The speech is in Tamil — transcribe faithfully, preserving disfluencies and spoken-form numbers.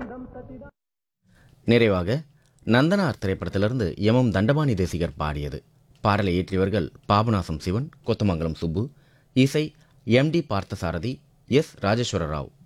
நிறைவாக நந்தனார் திரைப்படத்திலிருந்து எம் தண்டபாணி தேசிகர் பாடியது. பாடலை இயற்றியவர்கள் பாபநாசம் சிவன், கொத்தமங்கலம் சுப்பு. இசை M D Parthasarathy, S Rajeswara Rao.